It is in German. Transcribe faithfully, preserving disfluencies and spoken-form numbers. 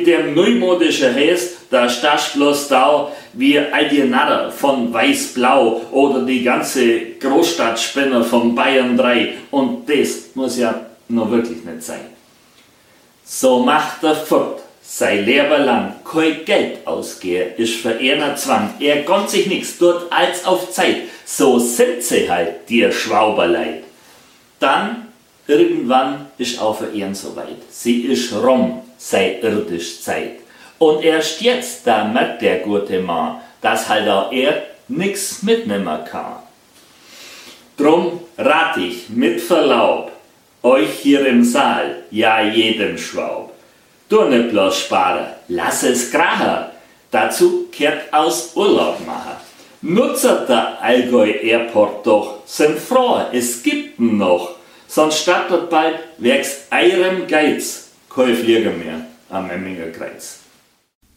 dem neumodischen Häs, da stehst bloß da wie all die Narren von Weiß-Blau oder die ganze Großstadtspinner von Bayern drei und das muss ja noch wirklich nicht sein. So macht er fort, sein Leben lang kein Geld ausgehe, ist für einer Zwang, er gönnt sich nix, tut als auf Zeit, so sind sie halt, die Schwauberlei. Dann, irgendwann ist auch für ihn soweit, sie ist rum, sei irdisch Zeit. Und erst jetzt, da merkt der gute Mann, dass halt auch er nix mitnehmen kann. Drum rat ich mit Verlaub, euch hier im Saal, ja jedem Schwaub. Du nicht bloß sparen, lass es krachen, dazu kehrt aus Urlaub machen. Nutzet der Allgäu Airport doch, sind froh, es gibt ihn noch, sonst startet bald werks eurem Geiz, kein Flieger mehr am Memminger Kreuz.